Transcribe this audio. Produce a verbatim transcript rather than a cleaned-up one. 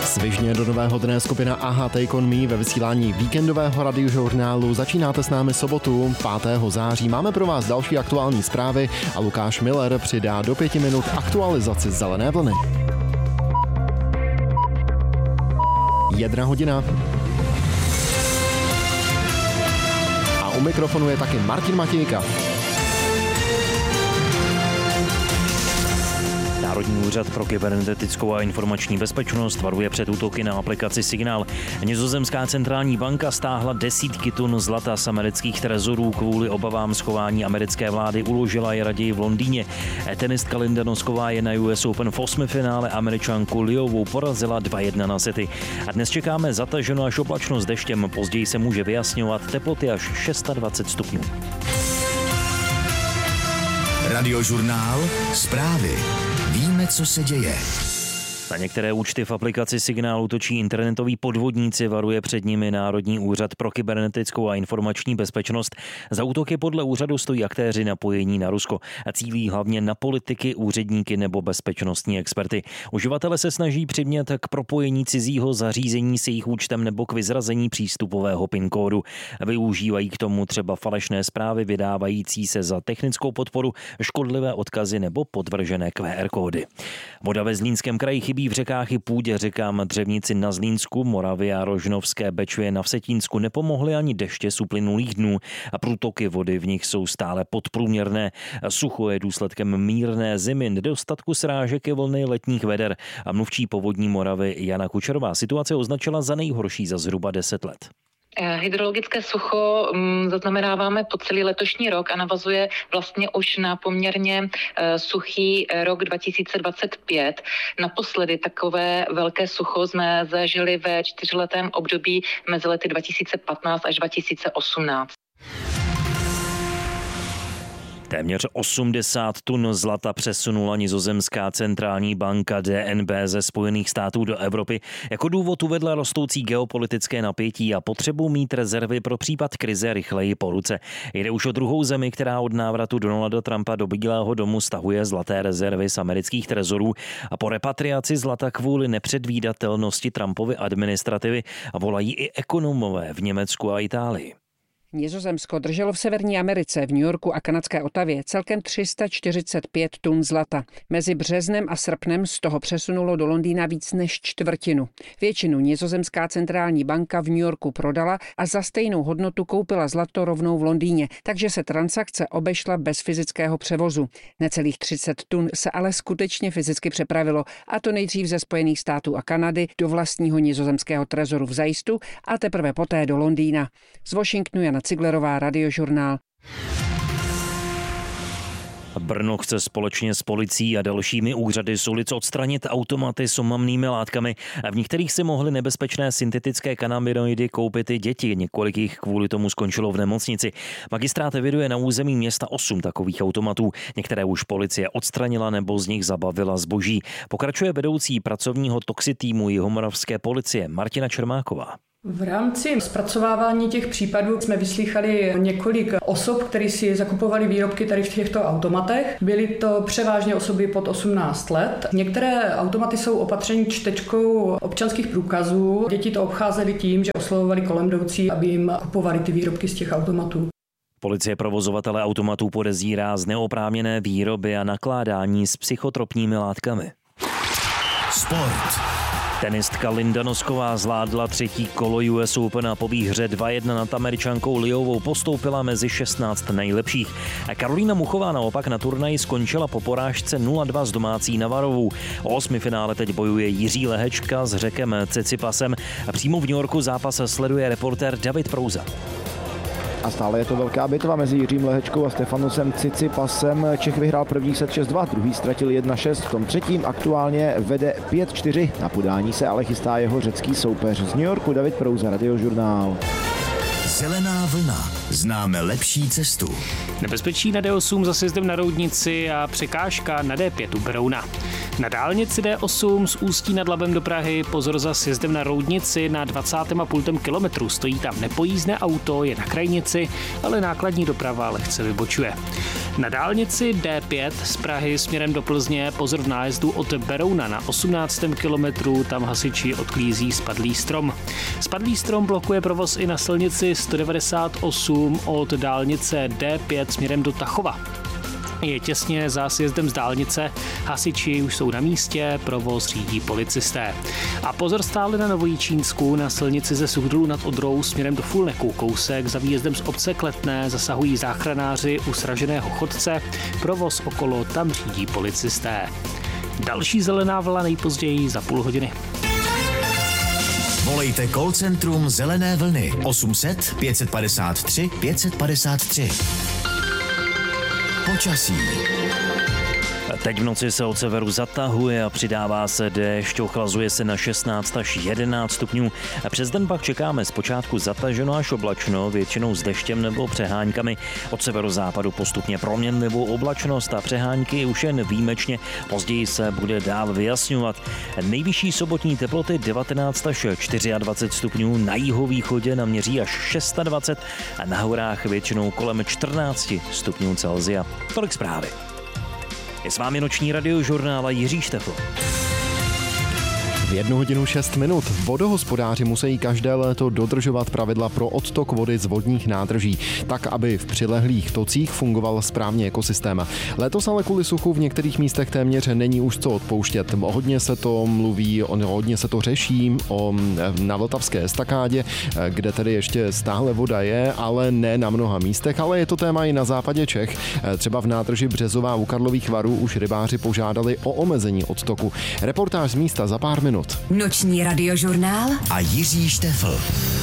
Svižně do nového dne skupina Aha Take On Me ve vysílání víkendového radiožurnálu. Začínáte s námi sobotu pátého září. Máme pro vás další aktuální zprávy a Lukáš Miller přidá do pěti minut aktualizaci Zelené vlny. Jedna hodina. A u mikrofonu je taky Martin Matějka. Národní úřad pro kybernetickou a informační bezpečnost varuje před útoky na aplikaci Signál. Nizozemská centrální banka stáhla desítky tun zlata z amerických trezorů kvůli obavám schování americké vlády. Uložila je raději v Londýně. Tenistka Linda Nosková je na U S Open v osmi finále Američanku Liovou porazila dva jedna na sety. A dnes čekáme zataženou až oblačno s deštěm. Později se může vyjasňovat, teploty až dvacet šest stupňů. Radiožurnál, zprávy. Víme, co se děje. Na některé účty v aplikaci Signál útočí internetoví podvodníci, varuje před nimi Národní úřad pro kybernetickou a informační bezpečnost. Za útoky podle úřadu stojí aktéři napojení na Rusko a cílí hlavně na politiky, úředníky nebo bezpečnostní experty. Uživatelé se snaží přimět k propojení cizího zařízení s jejich účtem nebo k vyzrazení přístupového PIN kódu. Využívají k tomu třeba falešné zprávy vydávající se za technickou podporu, škodlivé odkazy nebo podvržené Q R kódy. Voda ve Zlínském kraji chybí v řekách i půdě, řekám Dřevnici na Zlínsku, Moravě a Rožnovské Bečvě na Vsetínsku nepomohly ani deště z uplynulých dnů a průtoky vody v nich jsou stále podprůměrné. Sucho je důsledkem mírné zimy, nedostatku srážek i vlny letních veder a mluvčí Povodní Moravy Jana Kučerová situace označila za nejhorší za zhruba deset let. Hydrologické sucho zaznamenáváme po celý letošní rok a navazuje vlastně už na poměrně suchý rok dva tisíce dvacet pět. Naposledy takové velké sucho jsme zažili ve čtyřletém období mezi lety dva tisíce patnáct až dva tisíce osmnáct. Téměř osmdesát tun zlata přesunula nizozemská centrální banka D N B ze Spojených států do Evropy. Jako důvod uvedla rostoucí geopolitické napětí a potřebu mít rezervy pro případ krize rychleji po ruce. Jde už o druhou zemi, která od návratu Donalda Trumpa do Bílého domu stahuje zlaté rezervy z amerických trezorů a po repatriaci zlata kvůli nepředvídatelnosti Trumpovy administrativy a volají i ekonomové v Německu a Itálii. Nizozemsko drželo v Severní Americe, v New Yorku a kanadské Ottawě celkem tři sta čtyřicet pět tun zlata. Mezi březnem a srpnem z toho přesunulo do Londýna víc než čtvrtinu. Většinu nizozemská centrální banka v New Yorku prodala a za stejnou hodnotu koupila zlato rovnou v Londýně, takže se transakce obešla bez fyzického převozu. Necelých třicet tun se ale skutečně fyzicky přepravilo, a to nejdřív ze Spojených států a Kanady do vlastního nizozemského trezoru v Zajistu a teprve poté do Londýna. Z Washingtonu Jana Ciglerová, Radiožurnál. Brno chce společně s policií a dalšími úřady z ulic odstranit automaty s omamnými látkami. V některých si mohly nebezpečné syntetické kanabinoidy koupit i děti. Několik jich kvůli tomu skončilo v nemocnici. Magistrát eviduje na území města osm takových automatů. Některé už policie odstranila nebo z nich zabavila zboží. Pokračuje vedoucí pracovního toxitýmu jihomoravské policie Martina Čermáková. V rámci zpracovávání těch případů jsme vyslýchali několik osob, které si zakupovali výrobky tady v těchto automatech. Byly to převážně osoby pod osmnáct let. Některé automaty jsou opatřeny čtečkou občanských průkazů. Děti to obcházely tím, že oslovovali kolem jdoucí, aby jim kupovali ty výrobky z těch automatů. Policie provozovatele automatů podezírá z neoprávněné výroby a nakládání s psychotropními látkami. Sport. Tenistka Linda Nosková zvládla třetí kolo U S Open a po výhře dva jedna nad Američankou Liovou postoupila mezi šestnáct nejlepších. A Karolína Muchová naopak na turnaji skončila po porážce nula dva s domácí Navarovou. O osmi finále teď bojuje Jiří Lehečka s Řekem Cicipasem a přímo v New Yorku zápas sleduje reportér David Prouza. A stále je to velká bitva mezi Jiřím Lehečkou a Stefanusem Cicipasem. Čech vyhrál první set šest dva, druhý ztratil jedna šest. V tom třetím aktuálně vede pět čtyři. Na podání se ale chystá jeho řecký soupeř. Z New Yorku David Prouza, Radiožurnál. Zelená vlna. Známe lepší cestu. Nebezpečí na D osm za sjezdem na Roudnici a překážka na D pět u Berouna. Na dálnici D osm z Ústí nad Labem do Prahy pozor za sjezdem na Roudnici na dvacátém a půl kilometru. Stojí tam nepojízdné auto, je na krajnici, ale nákladní doprava lehce vybočuje. Na dálnici D pět z Prahy směrem do Plzně pozor v nájezdu od Berouna na osmnáctém kilometru, tam hasiči odklízí spadlý strom. Spadlý strom blokuje provoz i na silnici sto devadesát osm od dálnice D pět směrem do Tachova. Je těsně za sjezdem z dálnice, hasiči už jsou na místě, provoz řídí policisté. A pozor stále na Novojičínsku, na silnici ze Suchdolu nad Odrou směrem do Fulneku, kousek za výjezdem z obce Kletné zasahují záchranáři u sraženého chodce, provoz okolo tam řídí policisté. Další zelená vlna nejpozději za půl hodiny. Volejte call centrum Zelené vlny osm set pět padesát tři pět padesát tři. Počasí. Teď v noci se od severu zatahuje a přidává se déšť, ochlazuje se na šestnáct až jedenáct stupňů. A přes den pak čekáme zpočátku zataženo až oblačno, většinou s deštěm nebo přeháňkami. Od severozápadu postupně proměnlivou oblačnost a přeháňky už jen výjimečně. Později se bude dál vyjasňovat. Nejvyšší sobotní teploty devatenáct až dvacet čtyři stupňů, na jihovýchodě naměří až dvacet šest a na horách většinou kolem čtrnáct stupňů Celsia. Tolik zprávy. Je s vámi noční radiožurnál a Jiří Štefl. V jednu hodinu šest minut. Vodohospodáři musí každé léto dodržovat pravidla pro odtok vody z vodních nádrží, tak aby v přilehlých tocích fungoval správně ekosystém. Letos ale kvůli suchu v některých místech téměř není už co odpouštět. Hodně se to mluví, hodně se to řeší o, na Vltavské estakádě, kde tedy ještě stále voda je, ale ne na mnoha místech, ale je to téma i na západě Čech. Třeba v nádrži Březová u Karlových Varů už rybáři požádali o omezení odtoku. Reportáž z místa za pár minut. Noční radiožurnál a Jiří Štefl.